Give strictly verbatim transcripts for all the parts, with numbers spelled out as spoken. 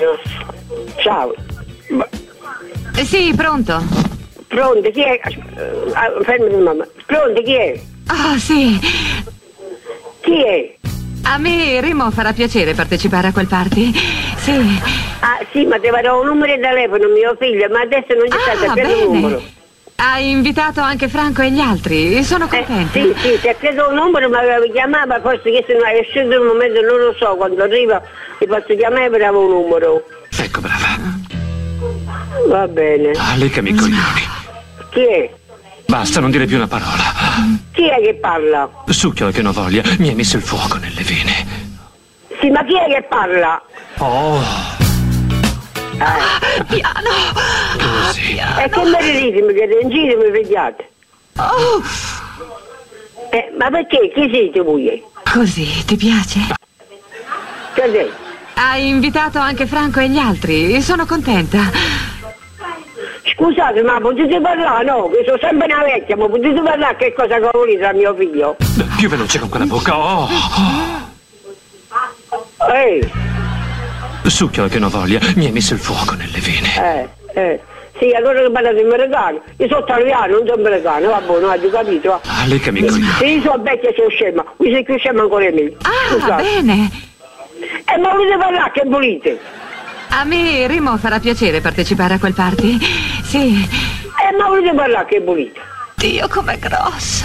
Ciao. Eh, sì, pronto. Pronto, chi è? Uh, fermati mamma. Pronto, chi è? Ah, sì. Chi è? A me Remo farà piacere partecipare a quel party. Sì. Ah, sì, ma ti darò un numero di telefono, mio figlio, ma adesso non c'è stato, Ah, preso bene. un numero. Hai invitato anche Franco e gli altri? Sono contenta. Eh, sì, sì, ti ha preso un numero, ma mi chiamava, forse che se non è uscito un momento, non lo so, quando arriva ti posso chiamare per avere un numero. Ecco, brava. Va bene. Ah, lecami i coglioni. Chi è? Basta, non dire più una parola. Chi è che parla? Succhiola che non voglia, mi hai messo il fuoco nelle vene. Sì, ma chi è che parla? Oh, Ah, piano. così. Ah, E piano. che meritissimo che in giro mi vegliate? Oh, Eh, ma perché? Chi siete voi? così, ti piace? Che sei? Hai invitato anche Franco e gli altri? Sono contenta. Scusate, ma potete parlare, no? Che sono sempre una vecchia, ma potete parlare che cosa che volete a mio figlio? Più veloce con quella bocca. Oh, oh. Ehi, Succhiola che non voglia, mi hai messo il fuoco nelle vene. eh, eh. Sì, allora che parlate americano. Io sono italiano, non sono americano, va buono, hai capito? Ah, lecami i coglioni. Se io sono vecchia e sono scema, voi siete più scema ancora di me. Ah, Scusate. bene. Eh, ma volete parlare che volete? A me Remo farà piacere partecipare a quel party. Sì. Eh, ma volete parlare che volete? Dio, com'è grosso.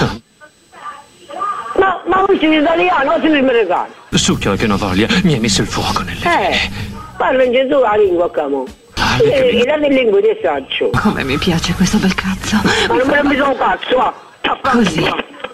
Ma, ma voi siete italiano o siete americano? Succhiola che non voglia, mi hai messo il fuoco nelle Eh, vene. parla in Gesù la lingua, camo. Ah, E lecami. e la lingua di saggio. Come mi piace questo bel cazzo. Ma non me ne bisogno cazzo, va. Così.